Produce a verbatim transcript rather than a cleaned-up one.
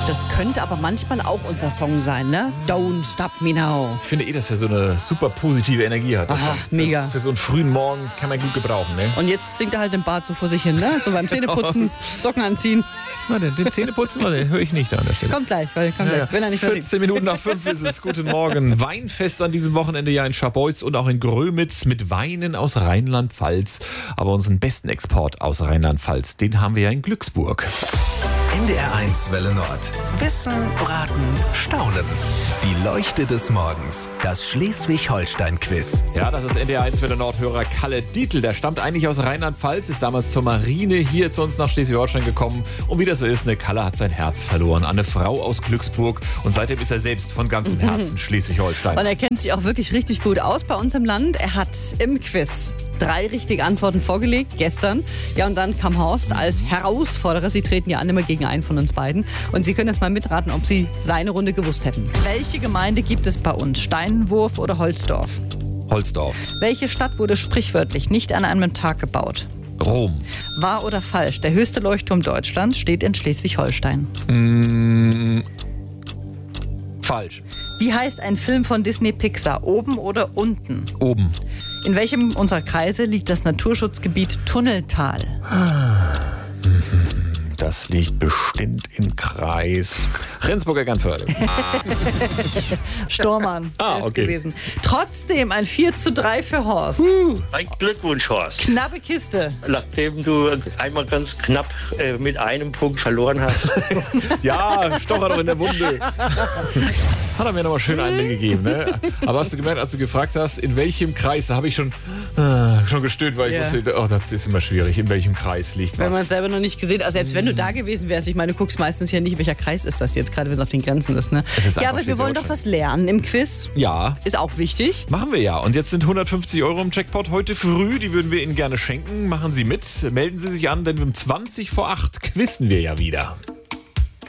Das könnte aber manchmal auch unser Song sein, ne? Don't Stop Me Now. Ich finde eh, dass er so eine super positive Energie hat. Aha, mega. Für so einen frühen Morgen kann man gut gebrauchen, ne? Und jetzt singt er halt im Bad so vor sich hin, ne? So beim Zähneputzen, Socken anziehen. Warte, den Zähneputzen, warte, höre ich nicht an der Stelle. Kommt gleich, weil kommt Ja, gleich, wenn er nicht mehr singt. vierzehn Minuten nach fünf ist es. Guten Morgen. Weinfest an diesem Wochenende ja in Scharbeutz und auch in Grömitz mit Weinen aus Rheinland-Pfalz. Aber unseren besten Export aus Rheinland-Pfalz, den haben wir ja in Glücksburg. N D R eins Welle Nord. Wissen, Raten, Staunen. Die Leuchte des Morgens. Das Schleswig-Holstein-Quiz. Ja, das ist N D R eins Welle Nord-Hörer Kalle Dietl. Der stammt eigentlich aus Rheinland-Pfalz, ist damals zur Marine hier zu uns nach Schleswig-Holstein gekommen. Und wie das so ist, ne, Kalle hat sein Herz verloren an eine Frau aus Glücksburg. Und seitdem ist er selbst von ganzem Herzen Schleswig-Holstein. Und er kennt sich auch wirklich richtig gut aus bei uns im Land. Er hat im Quiz drei richtige Antworten vorgelegt, gestern. Ja, und dann kam Horst als Herausforderer. Sie treten ja an immer gegen einen von uns beiden. Und Sie können jetzt mal mitraten, ob Sie seine Runde gewusst hätten. Welche Gemeinde gibt es bei uns? Steinwurf oder Holzdorf? Holzdorf. Welche Stadt wurde sprichwörtlich nicht an einem Tag gebaut? Rom. Wahr oder falsch? Der höchste Leuchtturm Deutschlands steht in Schleswig-Holstein. Mm, falsch. Wie heißt ein Film von Disney Pixar? Oben oder unten? Oben. In welchem unserer Kreise liegt das Naturschutzgebiet Tunneltal? Das liegt bestimmt im Kreis Rendsburg-Eckernförde. Stormann Ah, ist okay. gewesen. Trotzdem ein vier zu drei für Horst. Ein Glückwunsch, Horst. Knappe Kiste. Nachdem du einmal ganz knapp äh, mit einem Punkt verloren hast. Ja, Stocher doch in der Wunde. Hat er mir nochmal schön einen gegeben, ne? Aber hast du gemerkt, als du gefragt hast, in welchem Kreis, da habe ich schon, äh, schon gestöhnt, weil ich Ja. wusste, oh, das ist immer schwierig, in welchem Kreis liegt Wenn man was. es selber noch nicht gesehen hat, also selbst wenn du da gewesen wärst, ich meine, du guckst meistens ja nicht, welcher Kreis ist das jetzt, gerade wenn es auf den Grenzen ist, ne? Es ist Ja, einfach aber wir wollen doch was lernen im Quiz. Ja, Ist auch wichtig. machen wir ja. Und jetzt sind hundertfünfzig Euro im Jackpot heute früh, die würden wir Ihnen gerne schenken. Machen Sie mit, melden Sie sich an, denn um zwanzig vor acht quizzen wir ja wieder.